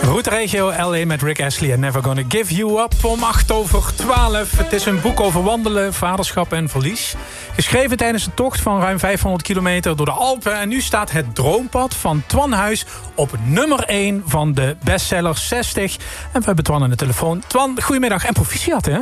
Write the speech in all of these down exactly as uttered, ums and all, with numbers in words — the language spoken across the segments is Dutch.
Route Regio L A met Rick Astley en Never Gonna Give You Up om acht over twaalf. Het is een boek over wandelen, vaderschap en verlies. Geschreven tijdens een tocht van ruim vijfhonderd kilometer door de Alpen. En nu staat Het Droompad van Twan Huis op nummer één van de bestseller zestig. En we hebben Twan aan de telefoon. Twan, goedemiddag en proficiat, hè?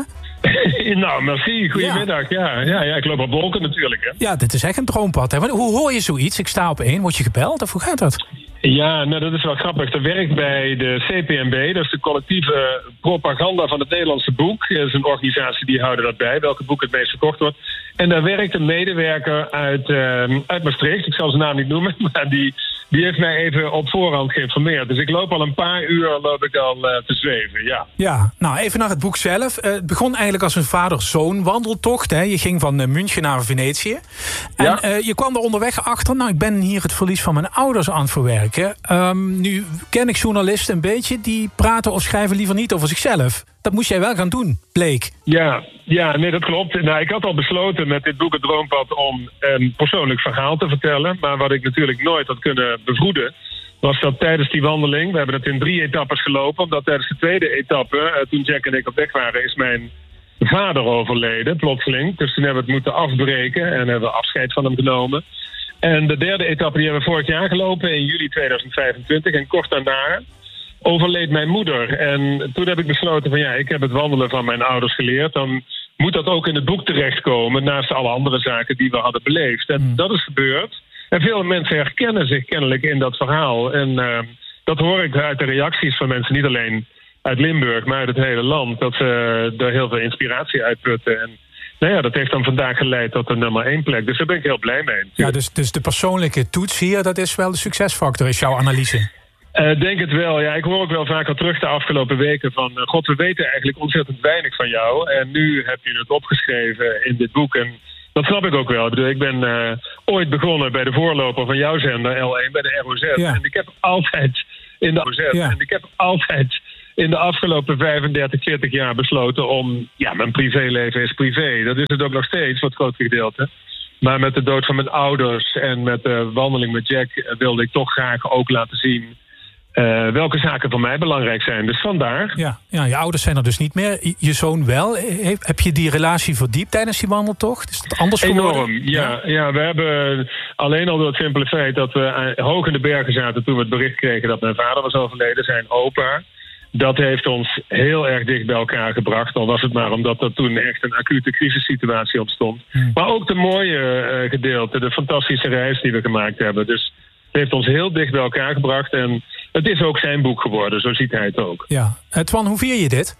Nou, merci. Goedemiddag. Ja. Ja, ja, ja, ik loop op wolken natuurlijk. Hè. Ja, dit is echt een droompad. Hè? Hoe hoor je zoiets? Ik sta op één. Word je gebeld of hoe gaat dat? Ja, nou, dat is wel grappig. Dat werkt bij de C P M B. Dat is de collectieve propaganda van het Nederlandse boek. Dat is een organisatie die houden dat bij, welke boek het meest verkocht wordt. En daar werkt een medewerker uit, uh, uit Maastricht. Ik zal zijn naam niet noemen, maar die, die heeft mij even op voorhand geïnformeerd. Dus ik loop al een paar uur loop ik al uh, te zweven, ja. Ja, nou even naar het boek zelf. Uh, het begon eigenlijk als een vader-zoon wandeltocht. Hè? Je ging van uh, München naar Venetië. En ja. uh, je kwam er onderweg achter. Nou, ik ben hier het verlies van mijn ouders aan het verwerken. Um, nu ken ik journalisten een beetje. Die praten of schrijven liever niet over zichzelf. Dat moest jij wel gaan doen, bleek. Ja, ja, nee, dat klopt. Nou, ik had al besloten met dit boek Het Droompad om een persoonlijk verhaal te vertellen. Maar wat ik natuurlijk nooit had kunnen bevroeden, was dat tijdens die wandeling, we hebben het in drie etappes gelopen, omdat tijdens de tweede etappe, uh, toen Jack en ik op weg waren, is mijn vader overleden, plotseling. Dus toen hebben we het moeten afbreken en hebben we afscheid van hem genomen. En de derde etappe die hebben we vorig jaar gelopen in juli tweeduizend vijfentwintig. En kort daarna overleed mijn moeder. En toen heb ik besloten van ja, ik heb het wandelen van mijn ouders geleerd. Dan moet dat ook in het boek terechtkomen, naast alle andere zaken die we hadden beleefd. En mm. dat is gebeurd. En veel mensen herkennen zich kennelijk in dat verhaal. En uh, dat hoor ik uit de reacties van mensen, niet alleen uit Limburg, maar uit het hele land. Dat ze er heel veel inspiratie uitputten. En nou ja, dat heeft dan vandaag geleid tot de nummer één plek. Dus daar ben ik heel blij mee. Ja, dus, dus de persoonlijke toets hier, dat is wel de succesfactor, is jouw analyse? Uh, denk het wel. Ja, ik hoor ook wel vaker terug de afgelopen weken van Uh, God, we weten eigenlijk ontzettend weinig van jou. En nu heb je het opgeschreven in dit boek. En dat snap ik ook wel. Ik bedoel, ik ben uh, ooit begonnen bij de voorloper van jouw zender, L één, bij de R O Z. Ja. En ik heb altijd in de R O Z. Ja. En ik heb altijd in de afgelopen vijfendertig, veertig jaar besloten om, ja, mijn privéleven is privé. Dat is het ook nog steeds, voor het grootste gedeelte. Maar met de dood van mijn ouders en met de wandeling met Jack wilde ik toch graag ook laten zien Uh, welke zaken voor mij belangrijk zijn. Dus vandaar. Ja, ja, je ouders zijn er dus niet meer. Je zoon wel. He, heb je die relatie verdiept tijdens die wandeltocht? Is dat anders geworden? Enorm, ja, ja. ja. We hebben alleen al door het simpele feit dat we hoog in de bergen zaten toen we het bericht kregen dat mijn vader was overleden, zijn opa. Dat heeft ons heel erg dicht bij elkaar gebracht. Al was het maar omdat er toen echt een acute crisissituatie ontstond. Hmm. Maar ook de mooie uh, gedeelte, de fantastische reis die we gemaakt hebben. Dus het heeft ons heel dicht bij elkaar gebracht. En het is ook zijn boek geworden, zo ziet hij het ook. Ja. Twan, hoe vier je dit?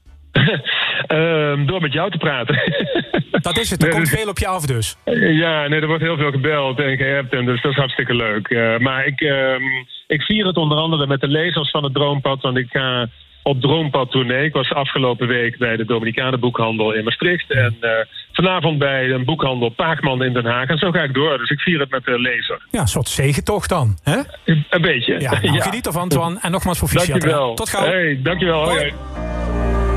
uh, door met jou te praten. Dat is het, er nee, komt dus veel op je af dus. Ja, nee, er wordt heel veel gebeld en geappt, en dus dat is hartstikke leuk. Uh, maar ik, uh, ik vier het onder andere met de lezers van het Droompad, want ik ga op Droompad tournee. Ik was afgelopen week bij de Dominicanen boekhandel in Maastricht en uh, vanavond bij een boekhandel Paakman in Den Haag. En zo ga ik door, dus ik vier het met de lezer. Ja, een soort zegentocht dan, hè? Een beetje. Ja, nou, ja. Geniet ervan, Twan. En nogmaals proficiat. Dankjewel. Tot gauw. Hey, dankjewel. Hoi. Hoi.